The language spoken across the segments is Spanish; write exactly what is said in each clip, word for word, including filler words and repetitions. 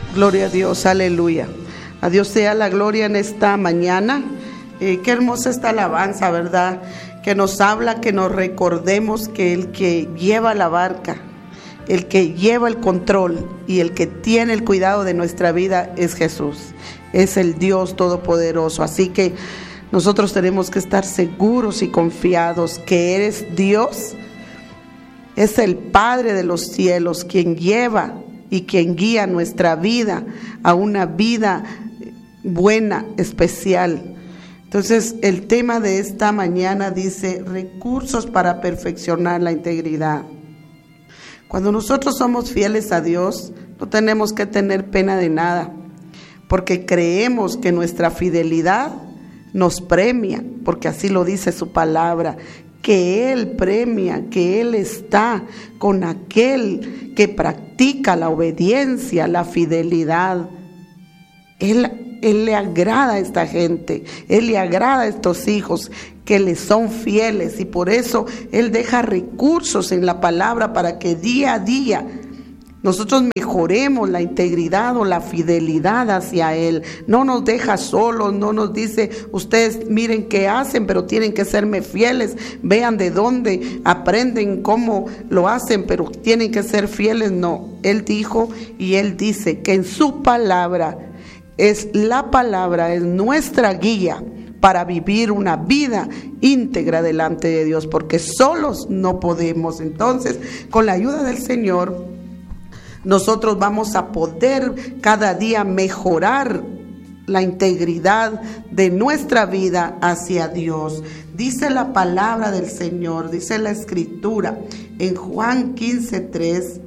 Gloria a Dios, aleluya. A Dios sea la gloria en esta mañana. Eh, qué hermosa esta alabanza, ¿verdad? Que nos habla, que nos recordemos que el que lleva la barca, el que lleva el control y el que tiene el cuidado de nuestra vida es Jesús. Es el Dios Todopoderoso. Así que nosotros tenemos que estar seguros y confiados que eres Dios. Es el Padre de los cielos quien lleva y quien guía nuestra vida a una vida buena, especial. Entonces, el tema de esta mañana dice, recursos para perfeccionar la integridad. Cuando nosotros somos fieles a Dios, no tenemos que tener pena de nada, porque creemos que nuestra fidelidad nos premia, porque así lo dice su palabra, que Él premia, que Él está con aquel que practica la obediencia, la fidelidad. Él, Él le agrada a esta gente, Él le agrada a estos hijos que le son fieles, y por eso Él deja recursos en la palabra para que día a día nosotros mejoremos la integridad o la fidelidad hacia Él. No nos deja solos, no nos dice, ustedes miren qué hacen, pero tienen que serme fieles. Vean de dónde aprenden cómo lo hacen, pero tienen que ser fieles. No, Él dijo y Él dice que en su palabra, es la palabra, es nuestra guía para vivir una vida íntegra delante de Dios, porque solos no podemos. Entonces, con la ayuda del Señor, nosotros vamos a poder cada día mejorar la integridad de nuestra vida hacia Dios. Dice la palabra del Señor, dice la Escritura en Juan quince tres,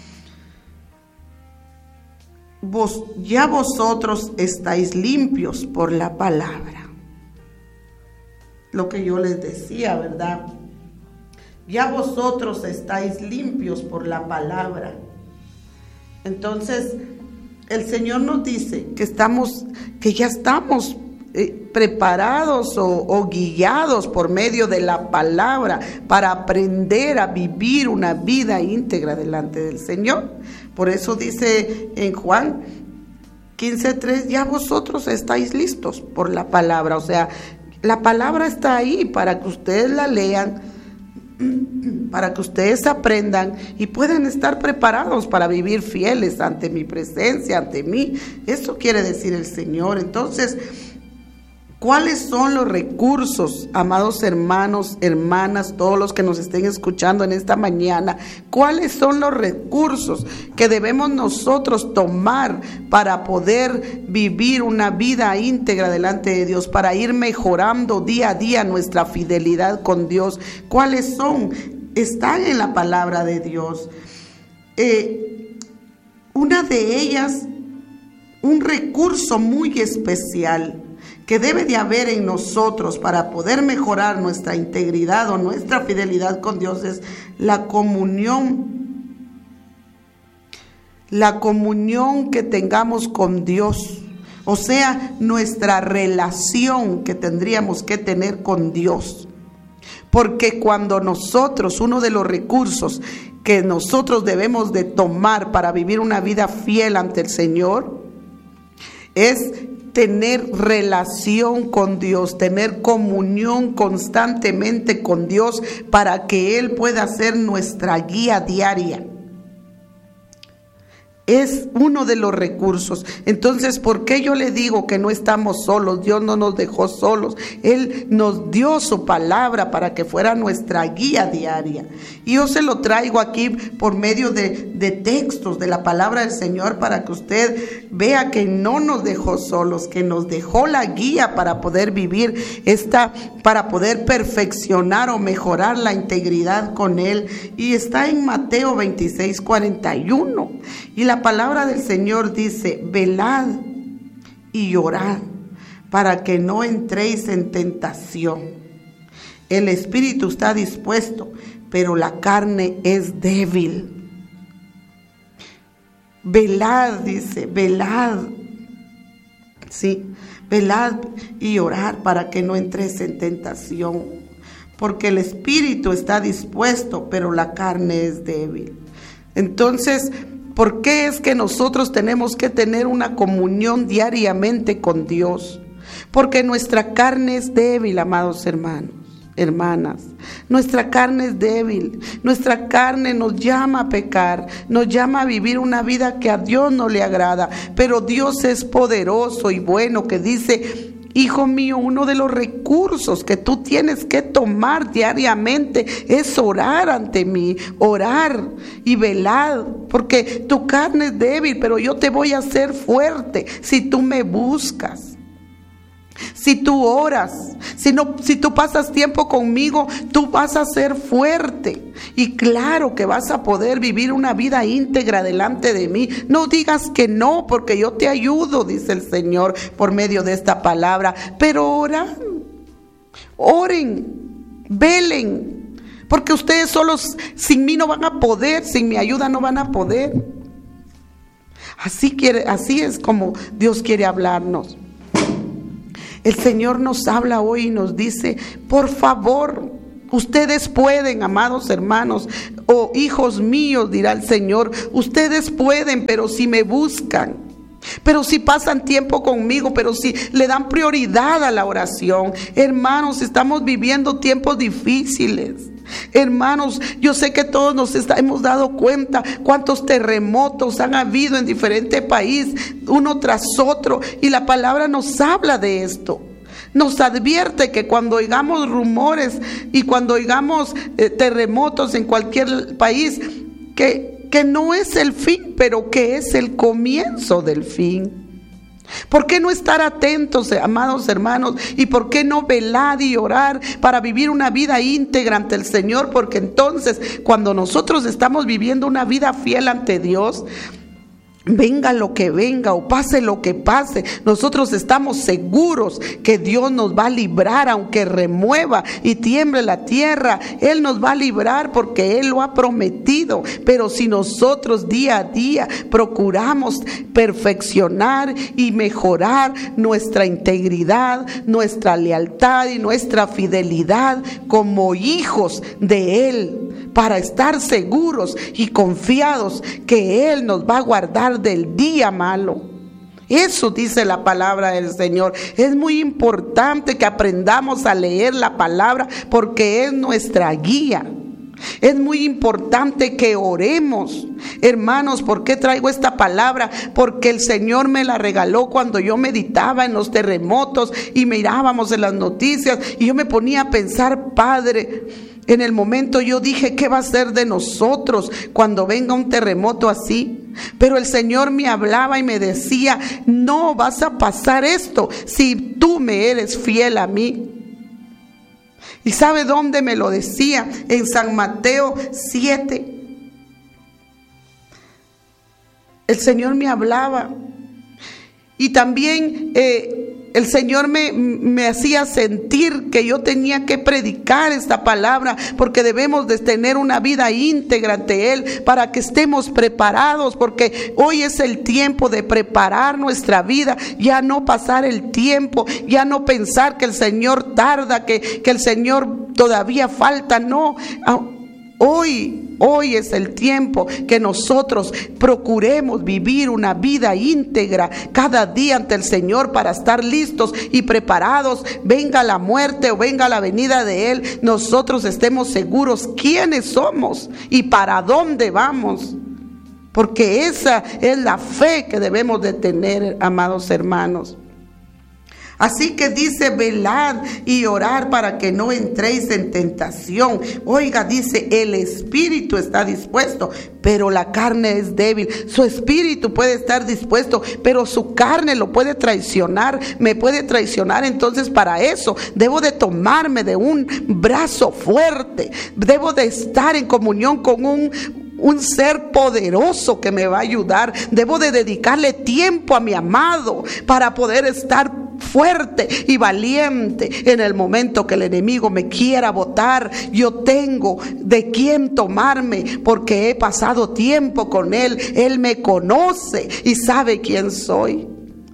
Vos, ya vosotros estáis limpios por la palabra. Lo que yo les decía, ¿verdad? Ya vosotros estáis limpios por la palabra. Entonces, el Señor nos dice que estamos, que ya estamos eh, preparados o, o guiados por medio de la palabra para aprender a vivir una vida íntegra delante del Señor. Por eso dice en Juan quince tres, ya vosotros estáis listos por la palabra. O sea, la palabra está ahí para que ustedes la lean, para que ustedes aprendan y puedan estar preparados para vivir fieles ante mi presencia, ante mí. Eso quiere decir el Señor. Entonces, ¿cuáles son los recursos, amados hermanos, hermanas, todos los que nos estén escuchando en esta mañana? ¿Cuáles son los recursos que debemos nosotros tomar para poder vivir una vida íntegra delante de Dios, para ir mejorando día a día nuestra fidelidad con Dios? ¿Cuáles son? Están en la palabra de Dios. Eh, una de ellas, un recurso muy especial que debe de haber en nosotros para poder mejorar nuestra integridad o nuestra fidelidad con Dios, es la comunión. La comunión que tengamos con Dios, o sea, nuestra relación que tendríamos que tener con Dios. Porque cuando nosotros, uno de los recursos que nosotros debemos de tomar para vivir una vida fiel ante el Señor, es tener relación con Dios, tener comunión constantemente con Dios para que Él pueda ser nuestra guía diaria. Es uno de los recursos. Entonces, ¿por qué yo le digo que no estamos solos? Dios no nos dejó solos. Él nos dio su palabra para que fuera nuestra guía diaria. Y yo se lo traigo aquí por medio de, de textos de la palabra del Señor para que usted vea que no nos dejó solos, que nos dejó la guía para poder vivir esta, para poder perfeccionar o mejorar la integridad con Él. Y está en Mateo veintiséis cuarenta y uno. Y la palabra del Señor dice, velad y orad para que no entréis en tentación. El espíritu está dispuesto, pero la carne es débil. Velad, dice, velad. Sí, velad y orad para que no entréis en tentación. Porque el espíritu está dispuesto, pero la carne es débil. Entonces, ¿Por qué es que nosotros tenemos que tener una comunión diariamente con Dios? Porque nuestra carne es débil, amados hermanos, hermanas. Nuestra carne es débil. Nuestra carne nos llama a pecar, nos llama a vivir una vida que a Dios no le agrada. Pero Dios es poderoso y bueno, que dice: hijo mío, uno de los recursos que tú tienes que tomar diariamente es orar ante mí, orar y velar, porque tu carne es débil, pero yo te voy a hacer fuerte si tú me buscas. Si tú oras, si, no, si tú pasas tiempo conmigo, tú vas a ser fuerte. Y claro que vas a poder vivir una vida íntegra delante de mí. No digas que no, porque yo te ayudo, dice el Señor por medio de esta palabra. Pero oran, oren, velen, porque ustedes solos sin mí no van a poder, sin mi ayuda no van a poder. Así quiere, así es como Dios quiere hablarnos. El Señor nos habla hoy y nos dice: por favor, ustedes pueden, amados hermanos, o oh, hijos míos, dirá el Señor, ustedes pueden, pero si me buscan, pero si pasan tiempo conmigo, pero si le dan prioridad a la oración. Hermanos, estamos viviendo tiempos difíciles. Hermanos, yo sé que todos nos está, hemos dado cuenta cuántos terremotos han habido en diferentes países, uno tras otro, y la palabra nos habla de esto. Nos advierte que cuando oigamos rumores y cuando oigamos eh, terremotos en cualquier país, que, que no es el fin, pero que es el comienzo del fin. ¿Por qué no estar atentos, amados hermanos? ¿Y por qué no velar y orar para vivir una vida íntegra ante el Señor? Porque entonces, cuando nosotros estamos viviendo una vida fiel ante Dios, venga lo que venga o pase lo que pase, nosotros estamos seguros que Dios nos va a librar, aunque remueva y tiemble la tierra. Él nos va a librar porque Él lo ha prometido. Pero si nosotros día a día procuramos perfeccionar y mejorar nuestra integridad, nuestra lealtad y nuestra fidelidad como hijos de Él, para estar seguros y confiados que Él nos va a guardar del día malo. Eso dice la palabra del Señor. Es muy importante que aprendamos a leer la palabra porque es nuestra guía. Es muy importante que oremos. Hermanos, ¿por qué traigo esta palabra? Porque el Señor me la regaló cuando yo meditaba en los terremotos y mirábamos en las noticias y yo me ponía a pensar: Padre, en el momento yo dije, ¿qué va a ser de nosotros cuando venga un terremoto así? Pero el Señor me hablaba y me decía: no vas a pasar esto si tú me eres fiel a mí. ¿Y sabe dónde me lo decía? En San Mateo siete. El Señor me hablaba. Y también eh, el Señor me, me hacía sentir que yo tenía que predicar esta palabra, porque debemos de tener una vida íntegra ante Él para que estemos preparados, porque hoy es el tiempo de preparar nuestra vida, ya no pasar el tiempo, ya no pensar que el Señor tarda, que, que el Señor todavía falta. No, hoy, hoy es el tiempo que nosotros procuremos vivir una vida íntegra cada día ante el Señor para estar listos y preparados. Venga la muerte o venga la venida de Él, nosotros estemos seguros quiénes somos y para dónde vamos. Porque esa es la fe que debemos de tener, amados hermanos. Así que dice: velad y orar para que no entréis en tentación. Oiga, dice: el espíritu está dispuesto, pero la carne es débil. Su espíritu puede estar dispuesto, pero su carne lo puede traicionar, me puede traicionar. Entonces, para eso debo de tomarme de un brazo fuerte, debo de estar en comunión con un un ser poderoso que me va a ayudar. Debo de dedicarle tiempo a mi amado para poder estar fuerte y valiente en el momento que el enemigo me quiera botar. Yo tengo de quién tomarme porque he pasado tiempo con Él. Él me conoce y sabe quién soy.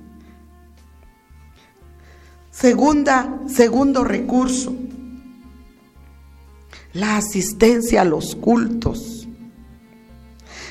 Segunda, segundo recurso: la asistencia a los cultos.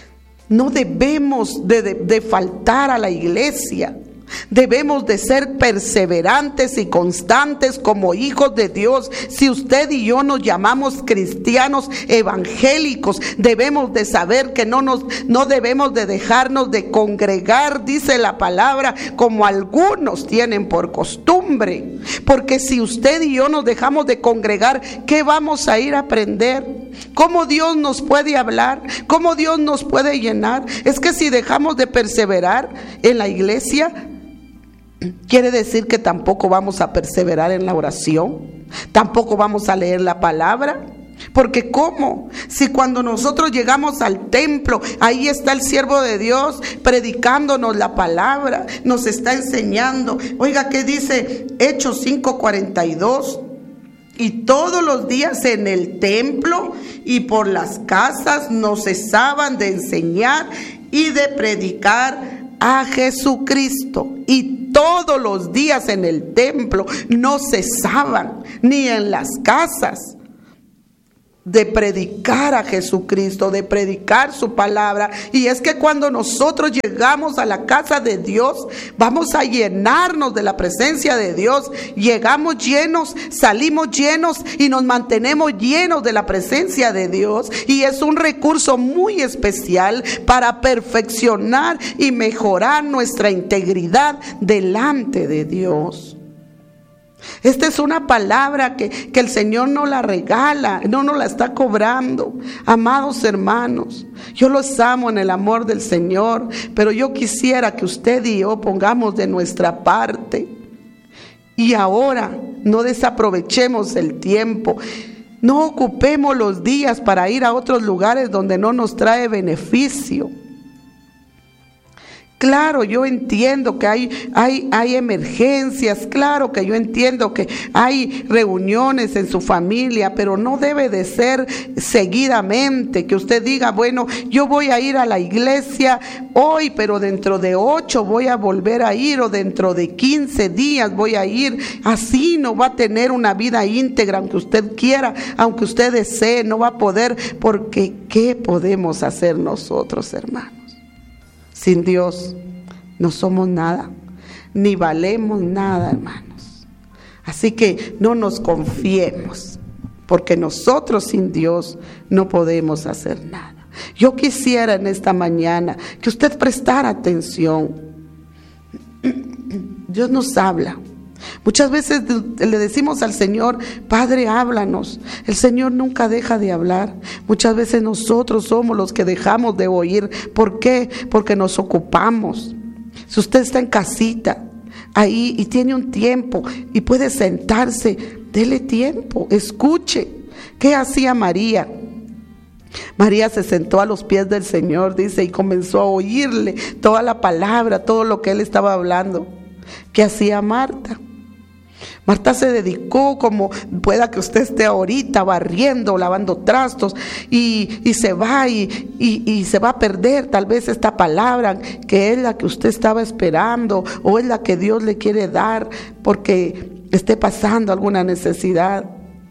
No debemos de, de, de faltar a la iglesia. Debemos de ser perseverantes y constantes como hijos de Dios. Si usted y yo nos llamamos cristianos evangélicos, debemos de saber que no nos no debemos de dejarnos de congregar, dice la palabra, como algunos tienen por costumbre. Porque si usted y yo nos dejamos de congregar, ¿qué vamos a ir a aprender? ¿Cómo Dios nos puede hablar? ¿Cómo Dios nos puede llenar? Es que si dejamos de perseverar en la iglesia, quiere decir que tampoco vamos a perseverar en la oración, tampoco vamos a leer la palabra. Porque ¿cómo? Si cuando nosotros llegamos al templo, ahí está el siervo de Dios predicándonos la palabra, nos está enseñando. Oiga, ¿qué dice Hechos cinco cuarenta y dos? Y todos los días en el templo y por las casas no cesaban de enseñar y de predicar a Jesucristo. Y todos los días en el templo no cesaban, ni en las casas, de predicar a Jesucristo, de predicar su palabra. Y es que cuando nosotros llegamos a la casa de Dios, vamos a llenarnos de la presencia de Dios. Llegamos llenos, salimos llenos y nos mantenemos llenos de la presencia de Dios. Y es un recurso muy especial para perfeccionar y mejorar nuestra integridad delante de Dios. Esta es una palabra que, que el Señor no la regala, no nos la está cobrando. Amados hermanos, yo los amo en el amor del Señor, pero yo quisiera que usted y yo pongamos de nuestra parte. Y ahora no desaprovechemos el tiempo. No ocupemos los días para ir a otros lugares donde no nos trae beneficio. Claro, yo entiendo que hay, hay, hay emergencias, claro que yo entiendo que hay reuniones en su familia, pero no debe de ser seguidamente, que usted diga, bueno, yo voy a ir a la iglesia hoy, pero dentro de ocho voy a volver a ir, o dentro de quince días voy a ir. Así no va a tener una vida íntegra, aunque usted quiera, aunque usted desee, no va a poder, porque ¿qué podemos hacer nosotros, hermanos? Sin Dios no somos nada, ni valemos nada, hermanos. Así que no nos confiemos, porque nosotros sin Dios no podemos hacer nada. Yo quisiera en esta mañana que usted prestara atención. Dios nos habla. Muchas veces le decimos al Señor, Padre, háblanos. El Señor nunca deja de hablar. Muchas veces nosotros somos los que dejamos de oír. ¿Por qué? Porque nos ocupamos. Si usted está en casita, ahí, y tiene un tiempo y puede sentarse, dele tiempo, escuche. ¿Qué hacía María? María se sentó a los pies del Señor, dice, y comenzó a oírle toda la palabra, todo lo que Él estaba hablando. ¿Qué hacía Marta? Marta se dedicó, como pueda que usted esté ahorita, barriendo, lavando trastos, y, y se va y, y, y se va a perder tal vez esta palabra que es la que usted estaba esperando, o es la que Dios le quiere dar porque esté pasando alguna necesidad.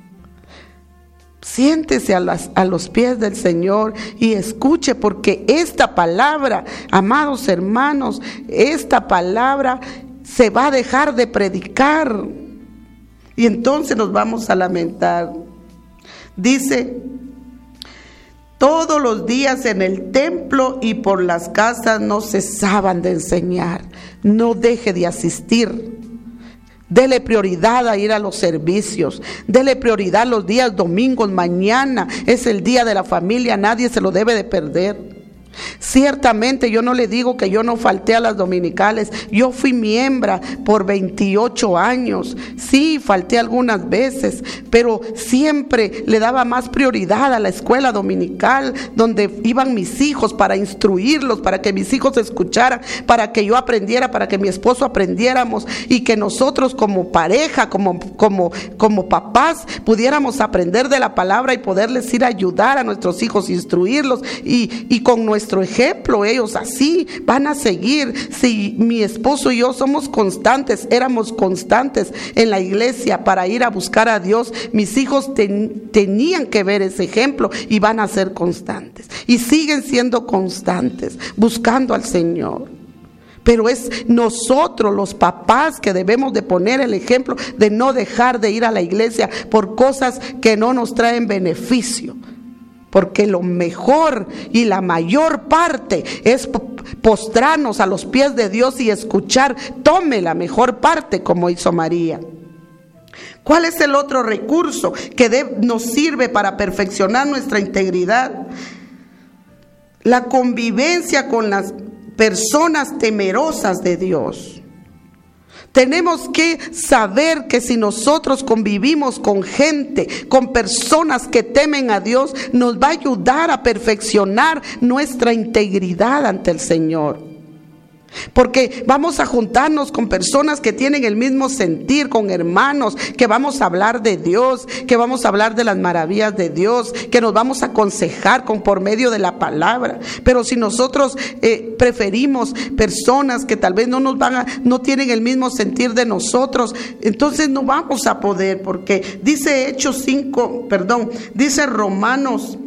Siéntese a, las, a los pies del Señor y escuche, porque esta palabra, amados hermanos, esta palabra se va a dejar de predicar y entonces nos vamos a lamentar. Dice, todos los días en el templo y por las casas no cesaban de enseñar. No deje de asistir. Dele prioridad a ir a los servicios. Dele prioridad los días domingos. Mañana es el día de la familia. Nadie se lo debe de perder. Ciertamente yo no le digo que yo no falté a las dominicales. Yo fui miembro por veintiocho años. Sí, falté algunas veces, pero siempre le daba más prioridad a la escuela dominical, donde iban mis hijos, para instruirlos, para que mis hijos escucharan, para que yo aprendiera, para que mi esposo aprendiéramos, y que nosotros como pareja, como, como, como papás, pudiéramos aprender de la palabra y poderles ir a ayudar a nuestros hijos, instruirlos, y, y con nuestra nuestro ejemplo, ellos así van a seguir. Si mi esposo y yo somos constantes, éramos constantes en la iglesia para ir a buscar a Dios, mis hijos ten, tenían que ver ese ejemplo y van a ser constantes. Y siguen siendo constantes, buscando al Señor. Pero es nosotros los papás que debemos de poner el ejemplo de no dejar de ir a la iglesia por cosas que no nos traen beneficio. Porque lo mejor y la mayor parte es postrarnos a los pies de Dios y escuchar. Tome la mejor parte como hizo María. ¿Cuál es el otro recurso que de, nos sirve para perfeccionar nuestra integridad? La convivencia con las personas temerosas de Dios. Tenemos que saber que si nosotros convivimos con gente, con personas que temen a Dios, nos va a ayudar a perfeccionar nuestra integridad ante el Señor. Porque vamos a juntarnos con personas que tienen el mismo sentir, con hermanos, que vamos a hablar de Dios, que vamos a hablar de las maravillas de Dios, que nos vamos a aconsejar con por medio de la palabra. Pero si nosotros eh, preferimos personas que tal vez no nos van a, no tienen el mismo sentir de nosotros, entonces no vamos a poder, porque dice Hechos cinco, perdón, dice Romanos,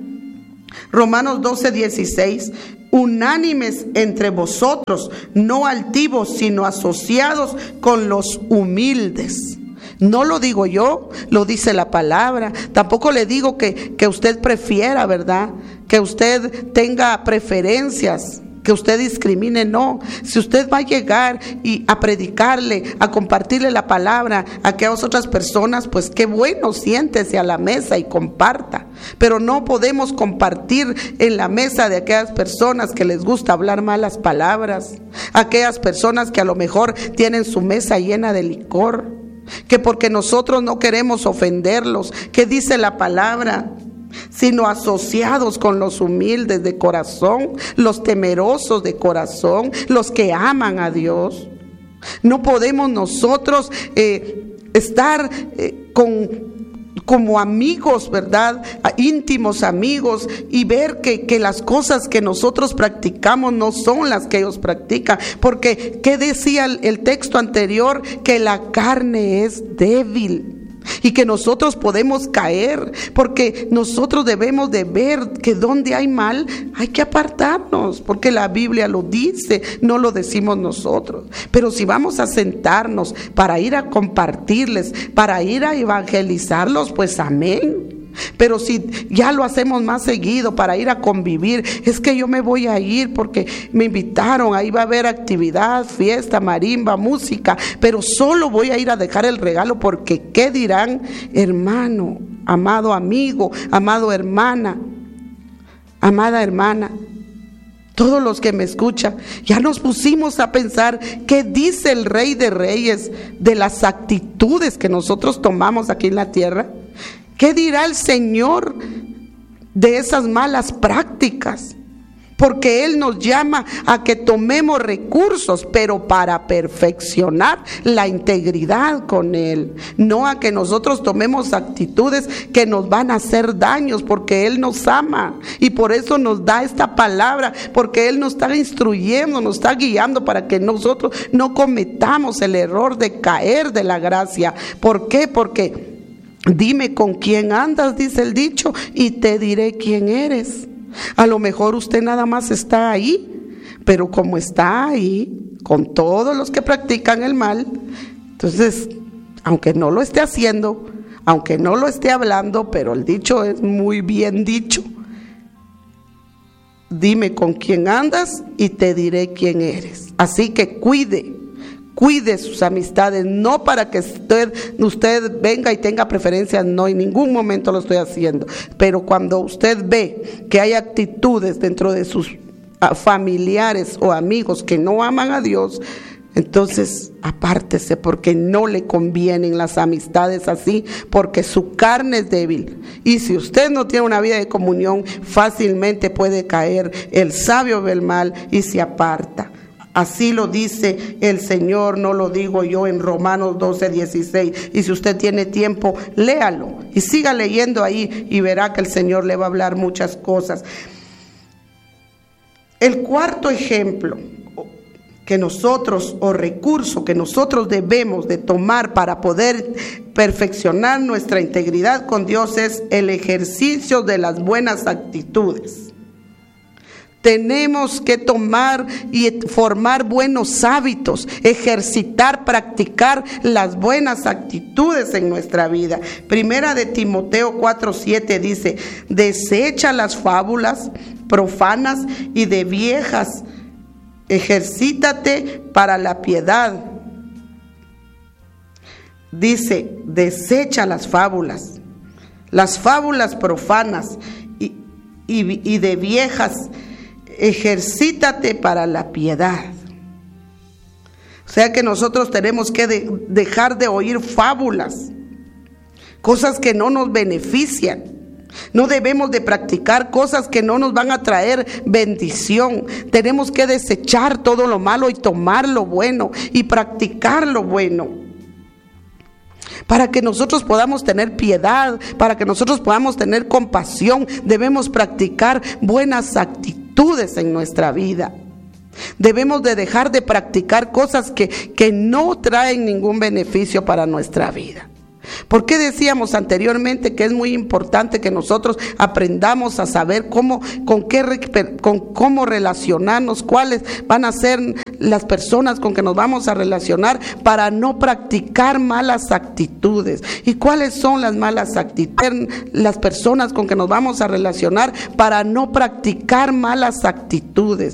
Romanos doce, dieciséis. Unánimes entre vosotros, no altivos, sino asociados con los humildes. No lo digo yo, lo dice la palabra. Tampoco le digo que, que usted prefiera, ¿verdad? Que usted tenga preferencias, que usted discrimine, no. Si usted va a llegar y a predicarle, a compartirle la palabra a aquellas otras personas, pues qué bueno, siéntese a la mesa y comparta. Pero no podemos compartir en la mesa de aquellas personas que les gusta hablar malas palabras, aquellas personas que a lo mejor tienen su mesa llena de licor, que porque nosotros no queremos ofenderlos, que dice la palabra, sino asociados con los humildes de corazón, los temerosos de corazón, los que aman a Dios. No podemos nosotros eh, estar eh, con como amigos, ¿verdad? Íntimos amigos, y ver que, que las cosas que nosotros practicamos no son las que ellos practican. Porque, ¿qué decía el, el texto anterior? Que la carne es débil y que nosotros podemos caer, porque nosotros debemos de ver que donde hay mal hay que apartarnos, porque la Biblia lo dice, no lo decimos nosotros. Pero si vamos a sentarnos para ir a compartirles, para ir a evangelizarlos, pues amén. Pero si ya lo hacemos más seguido para ir a convivir, es que yo me voy a ir porque me invitaron, ahí va a haber actividad, fiesta, marimba, música, pero solo voy a ir a dejar el regalo porque ¿qué dirán? Hermano, amado amigo, amado hermana, amada hermana, todos los que me escuchan, ya nos pusimos a pensar qué dice el Rey de Reyes de las actitudes que nosotros tomamos aquí en la tierra. ¿Qué dirá el Señor de esas malas prácticas? Porque Él nos llama a que tomemos recursos, pero para perfeccionar la integridad con Él. No a que nosotros tomemos actitudes que nos van a hacer daños, porque Él nos ama. Y por eso nos da esta palabra, porque Él nos está instruyendo, nos está guiando para que nosotros no cometamos el error de caer de la gracia. ¿Por qué? Porque dime con quién andas, dice el dicho, y te diré quién eres. A lo mejor usted nada más está ahí, pero como está ahí con todos los que practican el mal, entonces, aunque no lo esté haciendo, aunque no lo esté hablando, pero el dicho es muy bien dicho. Dime con quién andas y te diré quién eres. Así que cuide. Cuide sus amistades, no para que usted, usted venga y tenga preferencias, no, en ningún momento lo estoy haciendo. Pero cuando usted ve que hay actitudes dentro de sus familiares o amigos que no aman a Dios, entonces apártese, porque no le convienen las amistades así, porque su carne es débil. Y si usted no tiene una vida de comunión, fácilmente puede caer. El sabio ve el mal y se aparta. Así lo dice el Señor, no lo digo yo, en Romanos doce, dieciséis. Y si usted tiene tiempo, léalo y siga leyendo ahí y verá que el Señor le va a hablar muchas cosas. El cuarto ejemplo que nosotros, o recurso que nosotros debemos de tomar para poder perfeccionar nuestra integridad con Dios, es el ejercicio de las buenas actitudes. Tenemos que tomar y formar buenos hábitos, ejercitar, practicar las buenas actitudes en nuestra vida. Primera de Timoteo cuatro siete dice: desecha las fábulas profanas y de viejas, ejercítate para la piedad. Dice, desecha las fábulas, las fábulas profanas y, y, y de viejas, ejercítate para la piedad. O sea que nosotros tenemos que de, dejar de oír fábulas, cosas que no nos benefician. No debemos de practicar cosas que no nos van a traer bendición. Tenemos que desechar todo lo malo y tomar lo bueno y practicar lo bueno, para que nosotros podamos tener piedad, para que nosotros podamos tener compasión. Debemos practicar buenas actitudes en nuestra vida. Debemos de dejar de practicar cosas que, que no traen ningún beneficio para nuestra vida. ¿Por qué decíamos anteriormente que es muy importante que nosotros aprendamos a saber cómo, con qué, con cómo relacionarnos, cuáles van a ser las personas con que nos vamos a relacionar para no practicar malas actitudes? ¿Y cuáles son las malas actitudes? Las personas con que nos vamos a relacionar para no practicar malas actitudes.